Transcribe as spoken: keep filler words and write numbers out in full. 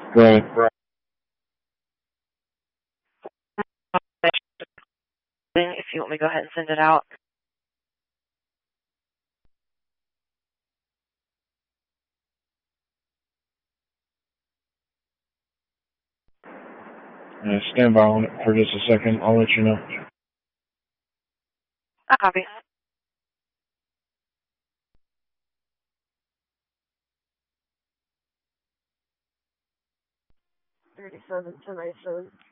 Right. If you want me to go ahead and send it out. Uh, stand by on it for just a second. I'll let you know. I copy. Thirty-seven to ninety-seven.